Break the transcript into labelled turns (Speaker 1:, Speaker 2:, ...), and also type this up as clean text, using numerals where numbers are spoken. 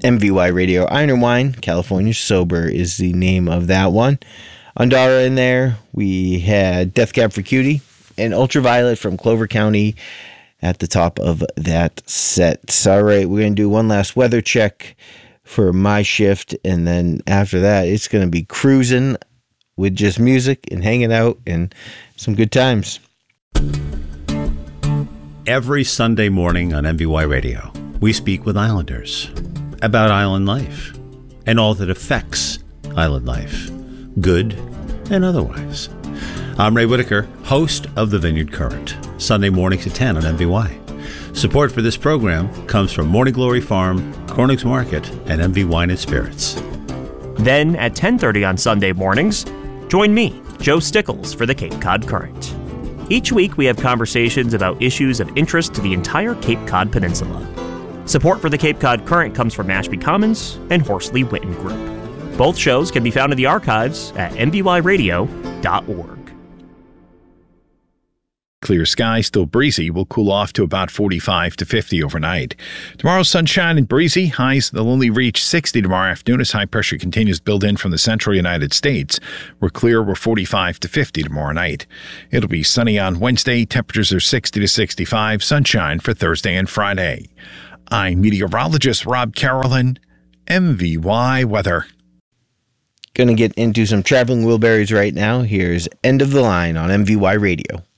Speaker 1: MVY Radio. Iron and Wine, California Sober is the name of that one. Undara in there. We had Death Cab for Cutie and Ultraviolet from Clover County at the top of that set. All right, we're going to do one last weather check for my shift, and then after that, it's going to be cruising with just music and hanging out and some good times.
Speaker 2: Every Sunday morning on MVY Radio, we speak with Islanders about island life and all that affects island life, good and otherwise. I'm Ray Whitaker, host of The Vineyard Current, Sunday mornings at 10 on MVY. Support for this program comes from Morning Glory Farm, Corning's Market, and MV Wine and Spirits.
Speaker 3: Then at 10:30 on Sunday mornings, join me, Joe Stickles, for the Cape Cod Current. Each week we have conversations about issues of interest to the entire Cape Cod Peninsula. Support for the Cape Cod Current comes from Mashpee Commons and Horsley Witten Group. Both shows can be found in the archives at mvyradio.org.
Speaker 4: Clear sky, still breezy, will cool off to about 45 to 50 overnight. Tomorrow, sunshine and breezy. Highs will only reach 60 tomorrow afternoon as high pressure continues to build in from the central United States. We're clear, we're 45 to 50 tomorrow night. It'll be sunny on Wednesday. Temperatures are 60 to 65. Sunshine for Thursday and Friday. I'm meteorologist Rob Carolyn, MVY Weather.
Speaker 1: Going to get into some Traveling Wilburys right now. Here's End of the Line on MVY Radio.